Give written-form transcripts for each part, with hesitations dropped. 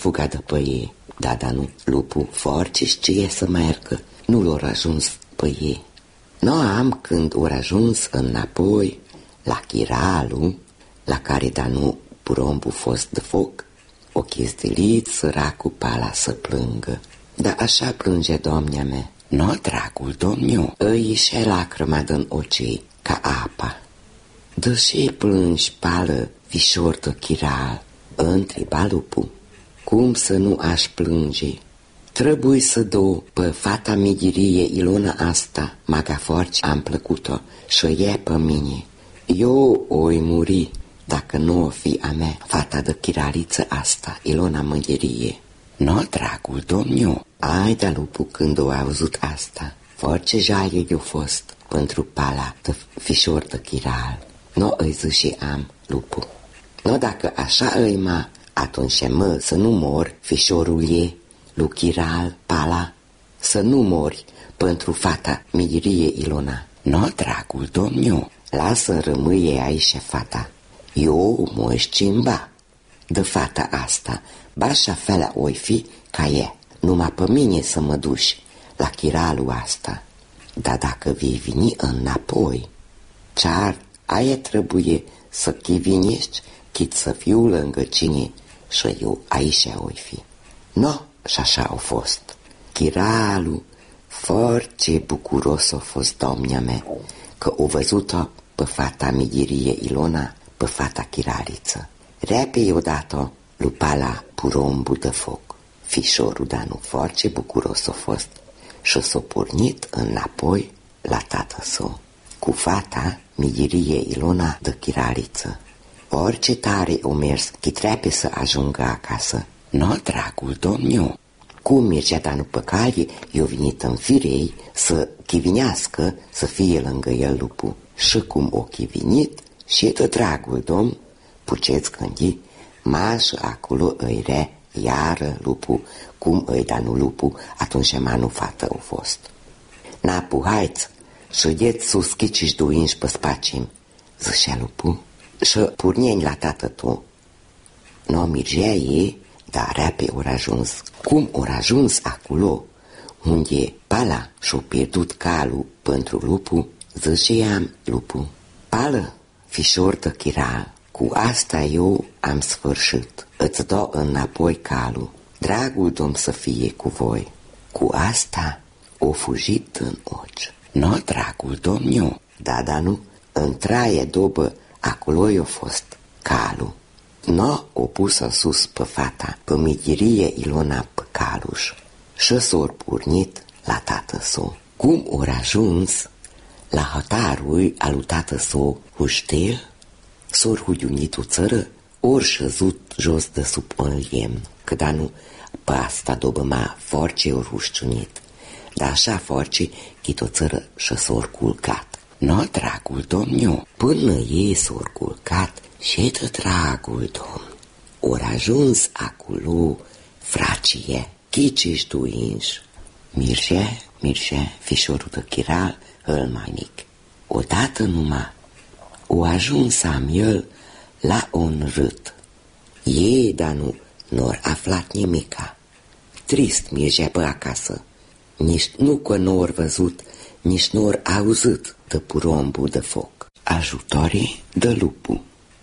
fuga după ei. Da, dar nu, lupul force știe să meargă, nu l-or ajuns pe ei. Nu am când or ajuns înapoi la chiralul, la care da nu porumbul fost de foc, o chizdelit săracul pala să plângă. Da așa plânge domnea mea. No, dragul domniu, îi ieșe lacrima din ochii ca apa. De ce plângi, pală, fișor de chiral? Întreba lupul. Cum să nu aș plânge? Trebuie să dau pe fata Midirie Ilona asta, maga forci am plăcut-o și e pe mine. Eu oi muri dacă nu o fi a mea, fata de chiraliță asta, Ilona Midirie. No, dragul domniu, ai de lupul când o auzit asta. Force jaie i-a fost pentru pala de fișor de chiral. No, îi zice am lupul. No, dacă așa îi ma, atunci mă să nu mor fișorul ei, lui chiral, pala, să nu mori pentru fata Midirie Ilona. No, dragul domniu, lasă rămâie aici fata. Eu mă schimba de fata asta, bașa fela oi fi ca e, numai pe mine să mă duci la chiralul asta. Dar dacă vei veni înapoi, cear aia trebuie să chivinești, chit să fiu lângă cine și eu aici oi fi. No, și așa a fost. Chiralul foarte bucuros a fost domnea mea, că o văzut-o pe fata Midirie Ilona, pe fata chiraliță. Repede odată lupa la porumbul de foc. Fișorul Danu foarte bucuros a fost și s-a pornit înapoi la tată său, cu fata Midirie Ilona de chiraliță. Orice tare o mers, că trebuie să ajungă acasă. No, dragul domniu, cum mergea Danu pe cale, i-a venit în firei să chivinească, să fie lângă el lupul. Și cum o chivinit, și de dragul domn, puceți gândi, mașă acolo îi re, iară lupul, cum îi Danu lupul, atunci manu fată au fost. Napu, haiți, ședeți sus chiciși duinși pe spacim, zicea lupul, și purneni la tată tu. No, mirgea ei, dar repede ori ajuns. Cum ori ajuns acolo, unde pala și-a pierdut calul pentru lupul, ziceam lupul, pală, fișor de chiral, cu asta eu am sfârșit, îți dau înapoi calul, dragul domn să fie cu voi. Cu asta o fugit în ochi. No, dragul domniu, da, nu, în traie dobă, acolo i-a fost calul. No, o pusă sus pe fata, pe Midirie Ilona pe caluș și s-or pornit la tată său. Cum ori ajuns la hotarul al tată său Huștel, s-or hudiunit o țără, ori șezut jos de sub un lemn, că da nu, pe asta dobă ma force ori hușciunit, dar așa force chit o țără și s-or culcat. No, dragul domniu, până ei s-or culcat, și de dragul domn, ori ajuns acolo fracie, chiciși duinși. Mircea, fișorul de chiral, îl mai mic. Odată numai, o ajuns am el la un rât. Ei, dar n-or aflat nimica. Trist Mircea pe acasă, nici nu că n-or văzut, nici n-or auzit de porumbul de foc. Ajutorii de lupul.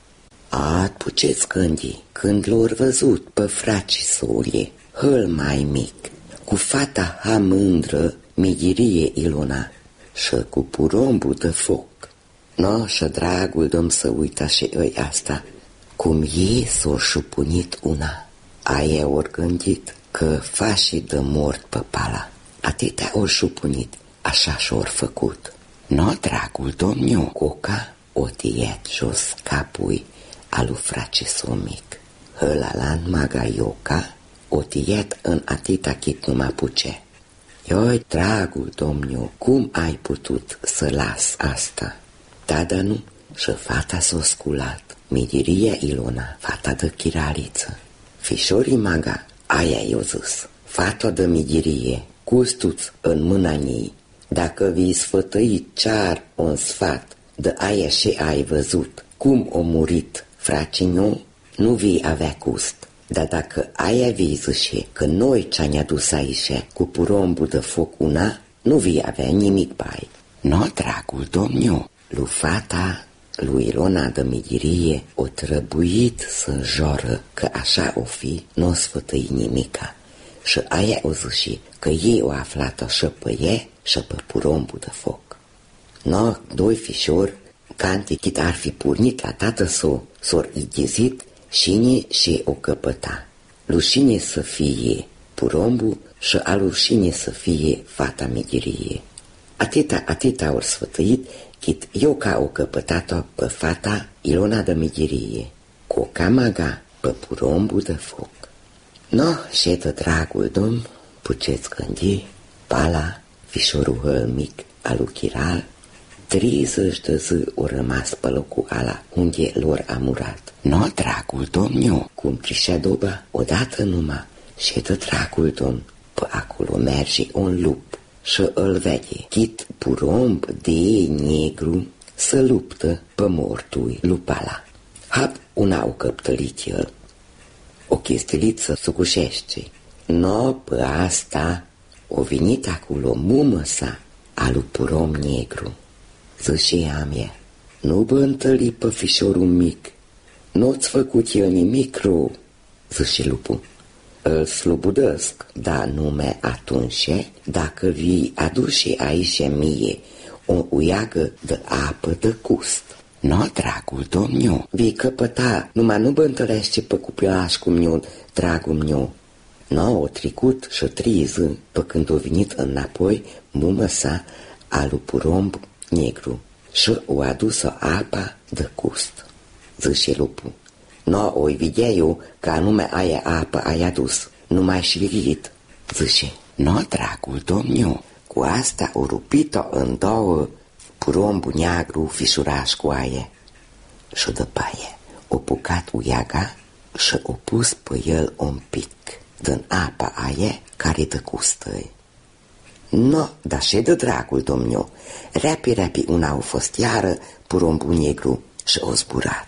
Puceți gândi, când l-or văzut pe fracii solie, hăl mai mic, cu fata ha mândră, Midirie Ilona, și cu porumbul de foc. No, și dragul domn să uita și ei asta, cum ei s-o șupunit una. Aia ori gândit că fașii de mort pe pala, atâtea ori șupunit, așa și-or făcut. No, dragul domniu, coca o tiet jos capui alu frace său mic. Hălalan maga ioca o tiet în atâta chit numai puce. Ioi, dragul domniu, cum ai putut să las asta? Da, nu, și fata s-o sculat. Midiria Ilona, fata de chiraliță. Fișorii maga, aia i-o zis. Fata de Midirie, custuț în mâna ei. Dacă vii sfătăi cear un sfat de aia și ai văzut cum o murit fracinul, nu vei avea gust. Dar dacă ai aviză și că noi ce-ani adus aici cu purombul de foc una, nu vei avea nimic bai. No, dragul domniu, lui fata lui Ilona de Mighirie o trăbuit să joră că așa o fi, n-o sfătăi nimica. Și aia o ziși că ei o aflat și pe e și pe purombul de foc. No, doi fișori, canti chit ar fi purnit la tată s-or ighezit și o căpăta. Lușine să fie purombul și a lușine să fie fata Mighirie. Atâta ori sfătăit, chit eu ca o căpătat-o pe fata Ilona de Mighirie, cu o camaga pe purombul de foc. No, șetă dragul domn, puceți gândi, Pala, fișorul hăl mic al lui Chiral, 30 de zi o rămas pe locul ala unde lor a murat. No, dragul domniu, cum trișea doba, odată numai, șetă dragul domn, pe acolo merge un lup și îl vede, chit puromb de negru să luptă pe mortui lupala. Hap una o căptălit el, o chestiliță sucușește. No, pe asta o venit acolo mumă sa a lui purom negru. Zice mie, nu bă întâlni pe fișorul mic, n-ți făcut el nimic rău, zice lupul. Îl slobudăsc, dar nume atunci, dacă vi aduce aici mie o uiagă de apă de gust. No, dragul domniu, vii căpăta, numai nu bă întâlnește pe cupilaș cum eu, dragul meu. No, o trecut și 3 zi, pe când o venit înapoi mumă sa a lui puromb negru și o adusă apa de gust. Zice lupul. No, o-i vedea eu că anume aia apă ai adus, nu mai șvirit. Zice, no, dragul domniu, cu asta o rupit-o în două purombul negru fișuraș cu aia. Și după aia o pucat uiaga și o pus pe el un pic din apa aia care de gustă-i. No, dar și de dragul domniu, rapi una au fost iară purombul negru și o zburat.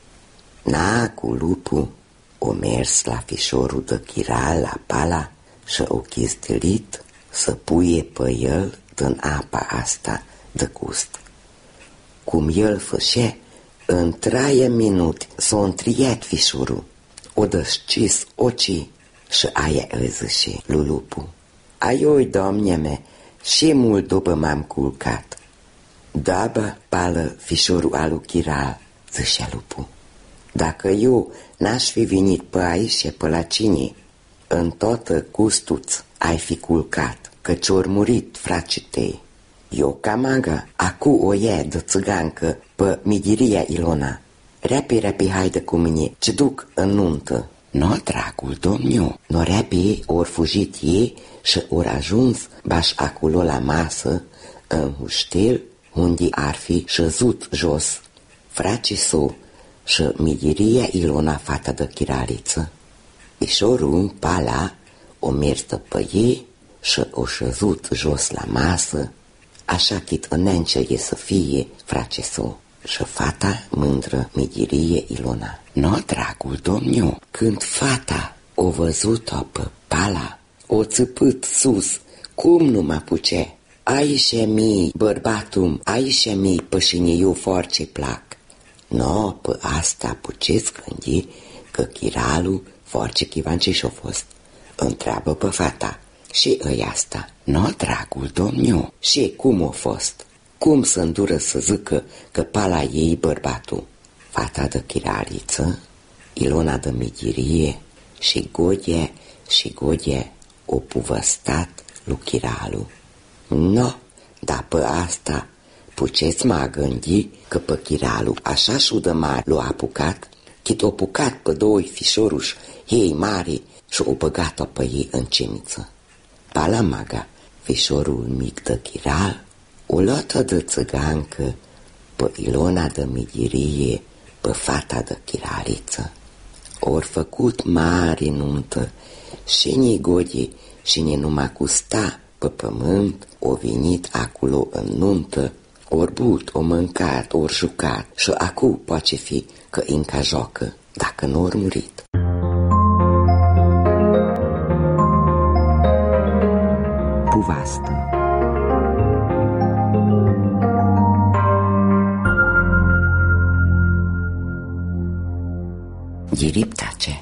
Na, cu lupul o mers la fișorul de Chiral, la Pala și o chistilit să puie pe el din apa asta de gust. Cum el fășe, în 3 minute s-a întriat fișorul, o dăscis ocii și aia îi zice lui lupul. Aioi, domne me, și mult după m-am culcat. Da, bă, Pală, fișorul al lui Chiral, zicea lupul. Dacă eu n-aș fi venit pe aici și pe la cine, în toată gustuț ai fi culcat, căci ori murit fracii tăi. Eu, camaga, acu o ia de țigancă pe Mighiria Ilona. Rapi, haide cu mine, ce duc în nuntă. No, dragul domniu, no rapi ori fugit ei și ori ajuns baș acolo la masă, în huștel, unde ar fi șezut jos fracii său și Mighiria Ilona, fata de chiraliță. Fișorul, Pala, o mers pe ei și o șezut jos la masă, așa chit înainte e să fie fracii său. Și fata mândră Mighirie Ilona. No, dragul domniu, când fata o văzut-o pe Pala, o țăpât sus, cum nu mă puce? Aici mi, bărbatul, aici mi, pășine eu foarte plac. No, pe asta puceți gândi că Chiralul foarte chivanci și-o fost. Întreabă pe fata, și îi asta. No, dragul domniu, și cum o fost? Cum să îndură să zică că Pala ei bărbatul? Fata de chiraliță, Ilona de Mighirie și Godie o puvăstat lui Chiralu. No, dar pe asta puceți mă gândi că pe Chiralu așa și de mare l-a apucat, chit o pucat pe 2 fișoruși ei mari și o băgat-o pe ei în cemiță. Pala maga, fișorul mic de Chiral, o luată de țigancă pe Ilona de Mighirie, pe fata de chiraliță. Ori făcut mare nuntă și ni Godie și ni numai cu sta pe pământ, o venit acolo în nuntă, ori but, o mâncat, ori jucat și acu poate fi că încă joacă, dacă nu ori murit. vastă. Ghiriptace.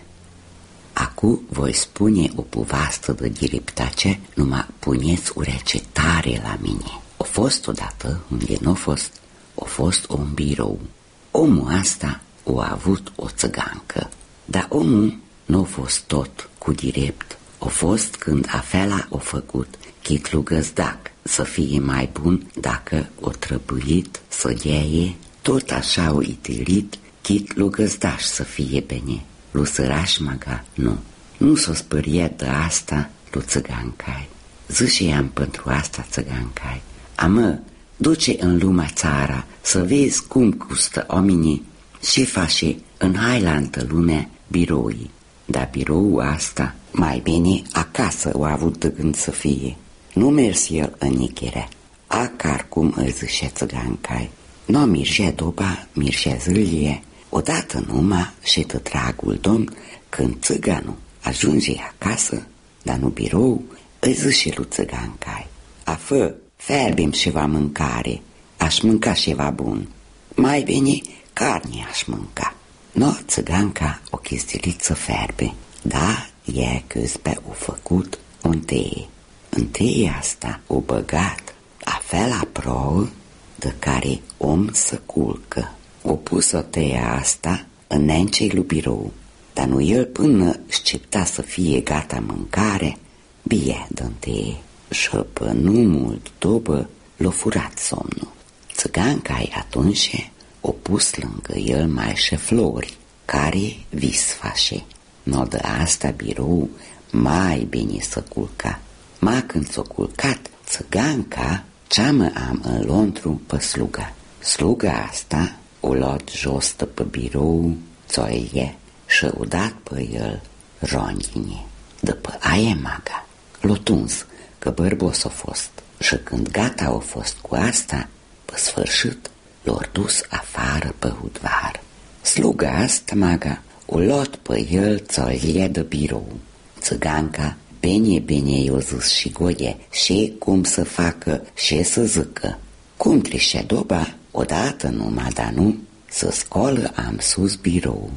Acu voi spune o povastă de ghiriptace, numai puneți urece tare la mine. O fost odată, unde n-o fost, o fost un birou. Omul asta o avut o țăgancă, dar omul n-o fost tot cu dirept. O fost când afela o făcut, chitlu găzdac, să fie mai bun dacă o trăbuit să gheie, tot așa o itilit, chitlu găzdaș să fie bine. Lu săraș maga, nu s-o spărie de asta lu țăgancai. Zice-i-am pentru asta țăgancai: amă, duce în lumea țara să vezi cum custă oamenii și face în hailantă lumea biroii. Dar biroul asta mai bine acasă o avut de gând să fie. Nu mersi el în nichere, acar cum îi zice țăgancai. Nu mirge doba, mirge zâlie, odată numai și de dragul domn, când țăganul ajunge acasă, dar nu birou, îi zice lui țăgancai: afă, ferbim ceva mâncare, aș mânca ceva bun, mai bine carne aș mânca. No, țăganca o chistiliță ferbe, da, e câzpe o făcut un teie. În teie asta o băgat afela prouă de care om să culcă. O pus-o teia asta în nencei lui birou, dar nu el până scepta să fie gata mâncare, bie dă-n teie. Și pe nu mult după l-o furat somnul. Țăganca-i atunci o pus lângă el mai și flori, care vis face. No de asta birou mai bine să culca. Ma când s-o culcat, țăganca ceamă am în lontru pe sluga. Sluga asta o luat jos de pe birou, țoie și o dat pe el rondine. După aia maga l-o tuns, că bărbos a fost. Și când gata a fost cu asta, pe sfârșit l-or dus afară pe hudvar. Sluga asta maga o luat pe el țolie de birou. Țăganca bine i-o zis și goie și cum să facă și să zică. Cum trișe doba, odată numai, dar nu, să scolă am sus birou.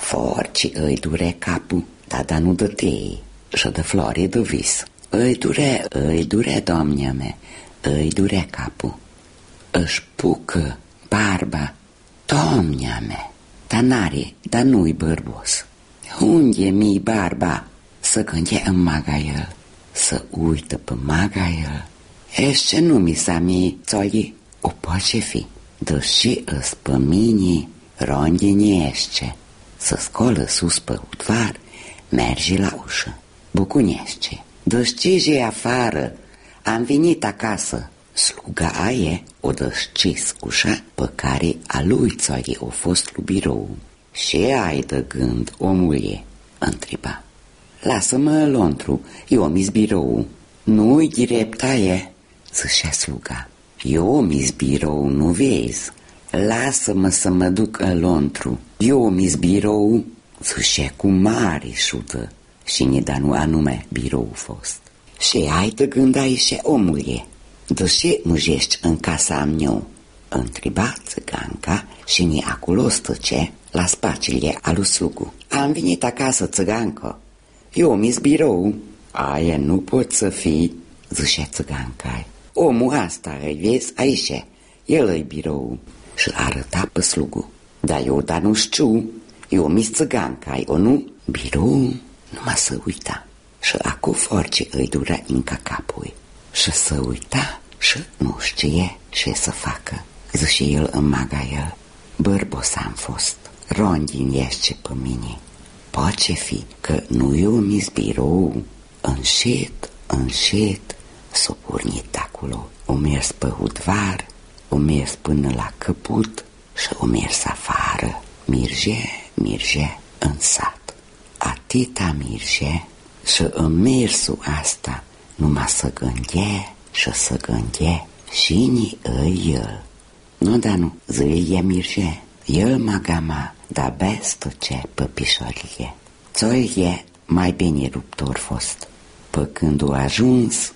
Forci îi dure capul, dar nu de teie și de flori de vis. Îi dure, doamnea mea, îi dure capul. Își pucă barba, doamnea mea, dar nu-i bărbos. Unde mi-i barba? Să gânde în maga el, să uită pe maga el. Ești nu mi s-a mi țoi, o poate fi, deși îs pe mine rondinește. Să scolă sus pe hudvar, mergi la ușă, bucunește. Dăscige afară, am venit acasă. Sluga aie o dăscis ușa pe care a lui țoi o fost lui birou. Și ai de gând, omule? Întreba. Lasă-mă lontru, eu mis birou. Nu-i direptaie, zicea sluga. Eu mis birou, nu vezi? Lasă-mă să mă duc în lontru. Eu mis birou, zicea cu mare șută. Și ni da nu anume birou fost. Și ai de gând aici, omule? De ce mujești în casa am eu? Întreba țăganca și ni acolo stăce la spațiile alu slugu. Am venit acasă, țăgancă. Eu mis birou. Aia nu pot să fii, zicea țăganca. Omul asta îi vezi aici, el e birou. Și arăta pe slugu. Dar eu nu știu, eu mis țăganca, o nu? Birou numai să uita. Și acu force îi dura încă capul. Și să uita și nu știe ce să facă. Zice el în maga el: bărbos am fost, rondin ești pe mine. Poate fi că nu eu mis birou. Încet, s-o pornit acolo. O mers pe hudvar, o mers până la căput și o mers afară. Mirge în sat. Atâta mirge și în mersul asta numai să gânde și să gânde cine e el. Nu, dar nu, zâie mirge, el magama, da bestă ce pe pișorie. Țoi e mai bine ruptor fost. Pe când o ajuns,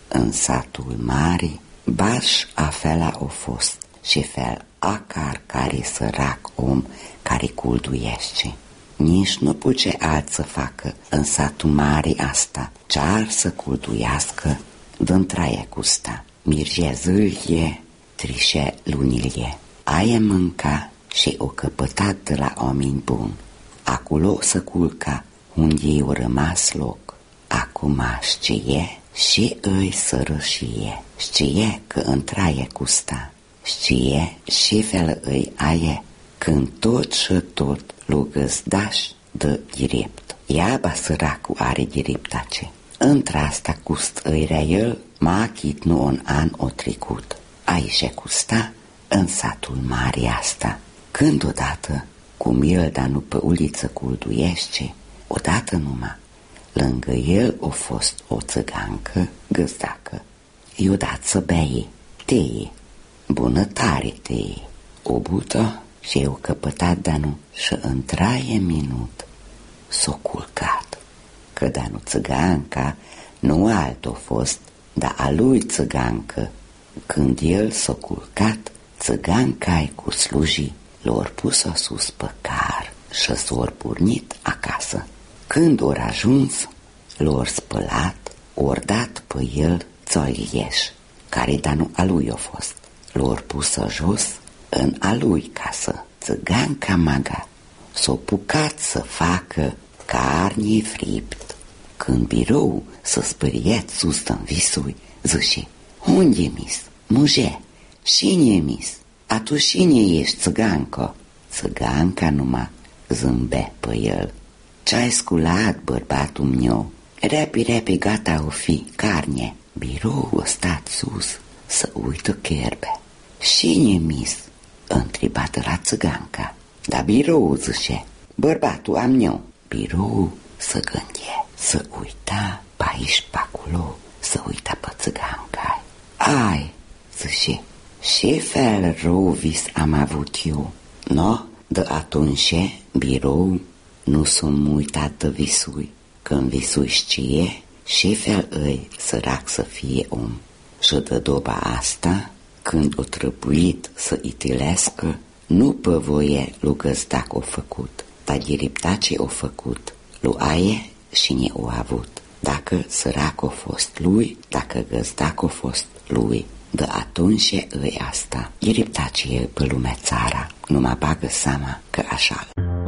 În satul mare, baș afela o fost și fel acar care sărac om care culduiește. Nici nu puce alt să facă în satul mare asta, ce-ar să culduiască dă-n traie custa. Mirge zâlie, trișe lunilie. Aia mânca și o căpătat de la oameni buni. Acolo să culca unde i-o rămas loc. Acum știe și îi sărășie. Știe că întraie custa. Știe și fel îi aie când tot și tot lu găzdaș de drept. Iaba săracu are dreptace. Într-asta cust îi rea el m-a achit nu un an o trecut. Aici custa în satul mare asta. Când odată, cum el dar nu pe uliță culduiește, odată numai, lângă el a fost o țăgancă găzdacă. I-o dat să beie teie, bună tare teie. O bută și o căpătat Danu și în traie minut s-o culcat. Că Danu țăganca nu alt a fost, dar a lui țăgancă. Când el s-o culcat, țăganca-i cu slujii l-or pus-o sus pe car și s-or pornit acasă. Când or ajuns, l-or spălat, or dat pe el țoilieș, care Danu a lui a fost. L-or pus-o jos în a lui casă. Țăganca maga s-o pucat să facă carne fript. Când birou să spăriet sus în visui, zice: unde mis? Muže, cine mis? A tu cine ești, țăganco? Țăganca numai zâmbe pe el. Ce-ai sculat, bărbatul meu? Repi, gata o fi carne. Birou a stat sus să uită cherbe. Cine mis? Întrebată la țăganca. Dar birou, zice, bărbatul am meu. Birou să gândie, să uita pe aici, pe acolo, să uita pe țăganca. Ai, zice, ce fel rău vis am avut eu. No, de atunci birou nu s-o uitat de visui. Când visui știe, ce fel îi sărac să fie om. Și de doba asta, când o trebuit să itilescă, nu pe voie lui găzdac o făcut, dar diriptace o făcut, lui aie și ne o avut. Dacă sărac o fost lui, dacă găzdac o fost lui, de atunci îi asta. Diriptace el pe lume țara, nu mă bagă seama că așa.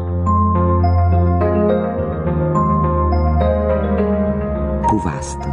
Puvastă.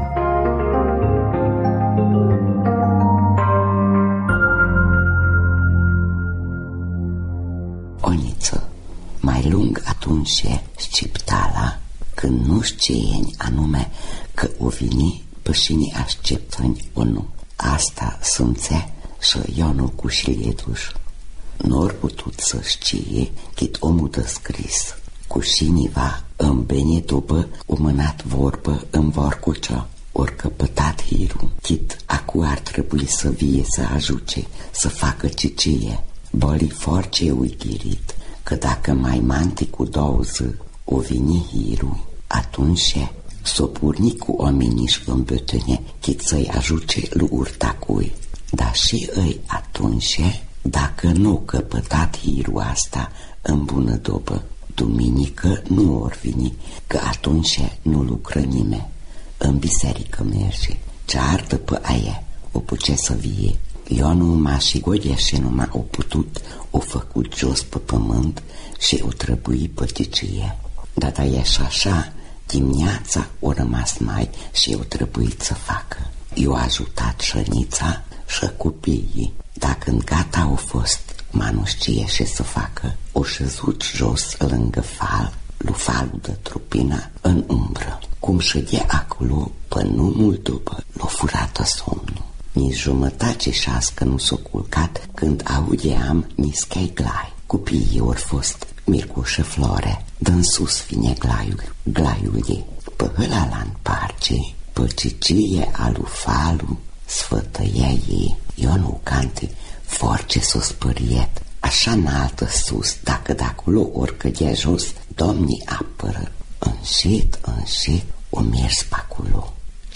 Oniță, mai lung atunci sciptala, când nu știeni anume că o vini pe cine așteptăni o nu. Asta simțea și Ionu cu șilieduș. N-or putut să știe chit omul de scris. Cu șiniva îmbene după o mânat vorbă în vorcucea, ori căpătat hiru. Chit acu ar trebui să vie să ajuce, să facă cicie. Boli force uichirit, că dacă mai manti cu 20 o vini hiru, atunci s-o purni cu oameniși în bătâne, chit să-i ajuce lui urtacui. Dar și îi atunci, dacă nu căpătat hiru asta în bună dobă, duminică nu or vini, că atunci nu lucră nimeni. În biserică merge, ce ardă pe aia, o puce să vie. Ionu m-a și godește nu m-a o putut, o făcut jos pe pământ și o trebuie păticie. Dar e și așa, dimineața o rămas mai și o trebuit să facă. Eu ajutat șănița și copiii. Dacă în gata au fost, ma nu știe ce să facă, o șezut jos lângă fal, lui falul de trupina în umbră. Cum ședea acolo, până nu mult după, l-o furată somnul. Nici jumătate șască nu s-o culcat când audeam nischei glai. Copiii ori fost Mircu și Flore, dă-n sus vine glaiul ei. Pe ăla-n parce, pe cicie alu falu, sfătăia ei. Eu nu cante, force s-o spăriet, așa înaltă sus, dacă de acolo ori cădea jos, domnii apără. Înșit, o mers pe acolo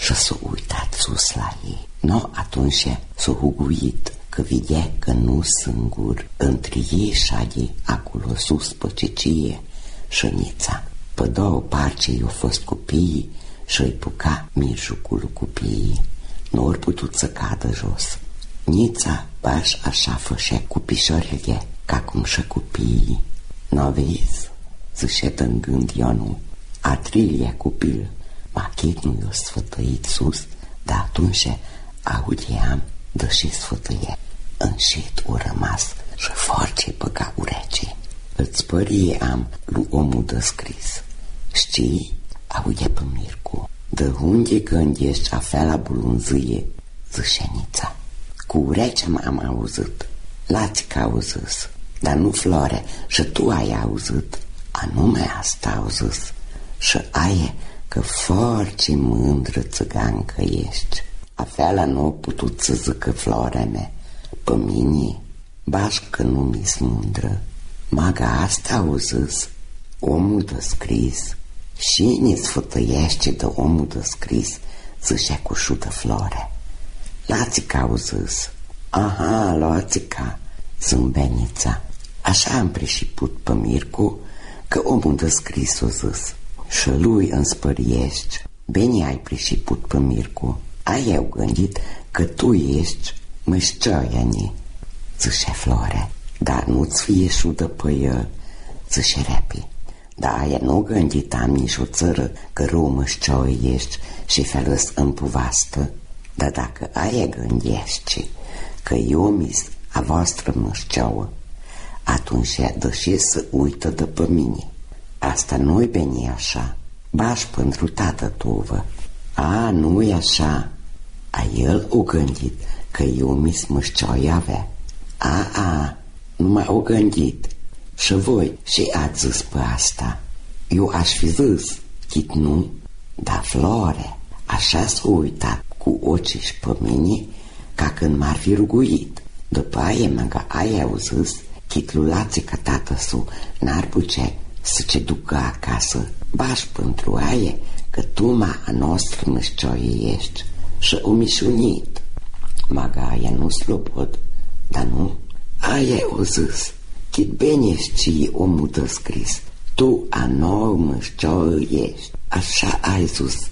și s-a uitat sus la ei. No, atunci s-a huguit că vedea că nu singur între ei șade acolo sus pe cecie șănița. Pe două parți i-au fost copiii și îi puca mijlocul copiii. Nu ori putut să cadă jos. Nița baș așa fășea cu pișorele, ca cum și copiii. N-o vezi? Zicea în gând Ionu. A treilea copil, machet nu i-o sfătăit sus, dar atunci audeam de și sfătăie. Înșet o rămas și foarte păca urece. Îți părie am lui omul de scris. Știi? Aude pe Mircu. De unde gândești afea la bulunzâie? Zicea Nița. Cu urece m-am auzit. Lațica au zis. Dar nu Flore, și tu ai auzit. Anume asta au zis. Și aie că foarte mândră țigancă ești. Afeala nu a putut să zică Flore mea. Pe mine, baș că nu mi-s mândră. Maga asta au zis. Omul de scris. Și ne sfătăiește de omul de scris, zicea cu șută Flore. Lațica au zis. Aha, Lațica, zâmbea Nița. Așa am prișiput pe Mircu că omul de scris o zis. Și lui înspăriești. Bine ai prișiput pe Mircu. Ai eu gândit că tu ești mășcioiani, zicea Flore. Dar nu-ți fie șudă pe el, zicea Repi. Da, aia nu gândit am nici o țără că rău mășcioie ești și felăs împuvastă. Dar dacă aia gândești că eu mis a voastră mășcioă, atunci deși să uită de pe mine. Asta nu-i bine așa. Baș pentru tată tuvă. A, nu-i așa. A el o gândit că eu mis mășcioie avea. A, numai o gândit. Și voi și ați zis pe asta. Eu aș fi zis, chit nu, dar Flore așa s-a uitat cu ochii și pe mine ca când m-ar fi ruguit. După aia măga aia au zis, chit lulații ca tată-su n-ar putea să ce ducă acasă. Baș pentru aia că tuma a noastră mășcioie ești și o mișunit. Maga aia nu slobod, dar nu, aia au zis. Chit bine știi omul de scris. Tu a nouă mășcioă ești. Așa ai zis.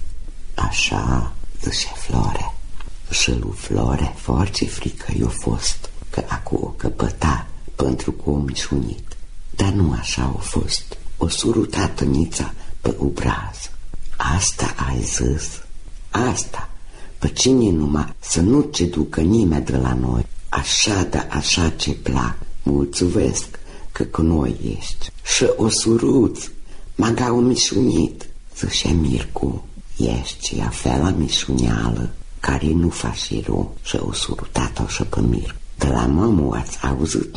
Așa, zicea Flore. Și lui Flore foarte frică i-a fost că acu o căpăta pentru că o mișunit. Dar nu așa a fost. O surutat Nița pe obraz. Asta ai zis. Asta. Pe cine numai să nu ce ducă nimeni de la noi. Așa, da așa ce plac. Mulțumesc că cu noi ești. Și o suruț, maga o mișunit, zicea Mircu. Ești ea fela mișuneală, care nu face rău, și o surutat-o și pe Mircu. De la mămu ați auzit,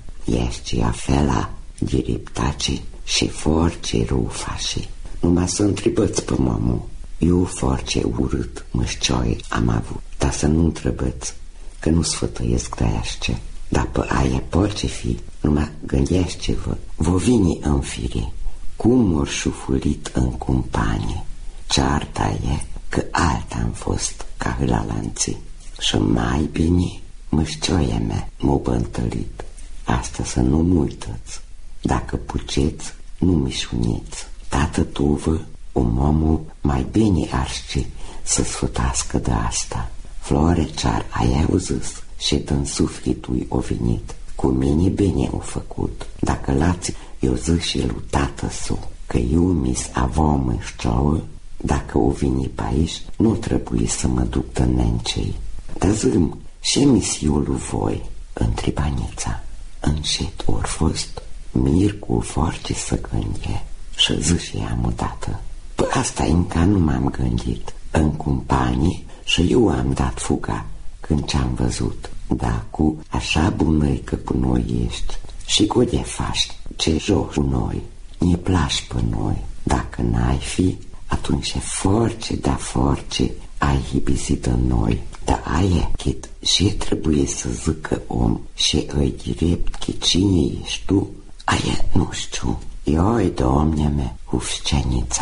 ești ea fela diriptace și foarte rău face. Numai să întrebați pe mămu. Eu foarte urât mășcioie am avut, dar să nu întrebați, că nu sfătăiesc de așa. Dar pe aia poate fi, numai gândește-vă, vă vine în fire, cum or șufulit în companie. Cearta e că alta am fost ca la lanții. Și mai bine, mășcioia mea m-a bântălit. Asta să nu uitați. Dacă puceți, nu mișuniți. Tată tuvă, un omul mai bine ar ști să sfătască de asta. Flore cear ai auzit și din sufletul o venit. Cu mine bine o făcut. Dacă lați, eu zic și lui tată-su că eu mis avea mășcioă, dacă o vini pe aici, nu trebuie să mă duc de nencei. Dar zi-mi, ce misiul lui voi? Întreba Nița. Încet ori fost, Mircu foarte să gânde și ziceam odată. Pe asta încă nu m-am gândit. În companie și eu am dat fuga când ce-am văzut. Da, cu așa bunăi că cu noi ești și cu de faci ce joci cu noi, ne placi pe noi. Dacă n-ai fi, atunci foarte, da foarte ai hibizit în noi. Dar aia, chit, ce trebuie să zică om și îi direct că cine ești tu, aia nu știu. Ioi, Doamne mea, ufcenița,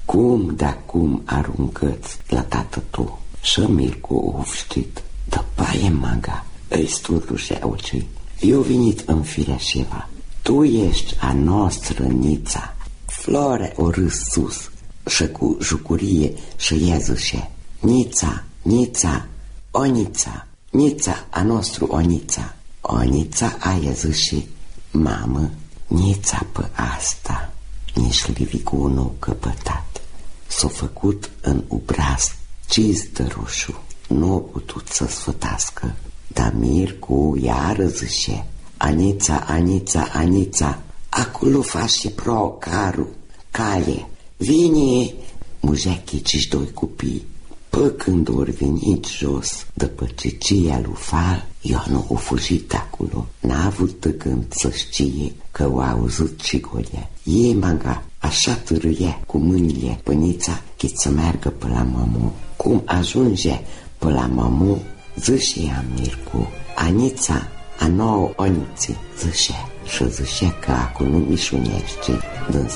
Cum de-acum aruncă-ți la tată tu? Și Mircu ufștit, dăpaie maga, îi sturdușe ocii. Eu venit în Fireșeva, tu ești a noastră Nița. Flore o râs sus și cu jucurie și iezâșe. Nița, Nița, Onița, Nița a nostru Onița. Onița a iezâșe, mamă, Nița pe asta, nici livicul nou căpătat. S-o făcut în ubraz cizdă roșu, nu a putut să sfătască. Dar Mircu iară zice, Anița, Anița, Anița, acolo face pro caru, cale, vine. Mujechii ci-și doi copii, pă când ori venit jos, după ce cia lui Fal, Ionu a fugit acolo. N-a avut de gând să știe că o auzit Cigolia. Ei maga așa târâie cu mâinile pănița cât să meargă pe la mamu. Cum ajunge pe la mamu, zice ea Mircu, Anița, a nouă Oniții, zice, și zice că acum nu mișunește dânsa.